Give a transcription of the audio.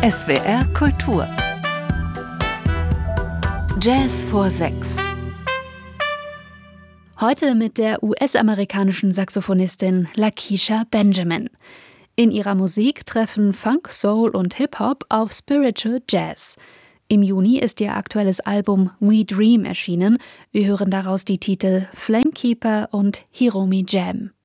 SWR Kultur. Jazz vor 6. Heute mit der US-amerikanischen Saxophonistin Lakecia Benjamin. In ihrer Musik treffen Funk, Soul und Hip-Hop auf Spiritual Jazz. Im Juni ist ihr aktuelles Album We Dream erschienen. Wir hören daraus die Titel Flamekeeper und Hiromi Jam.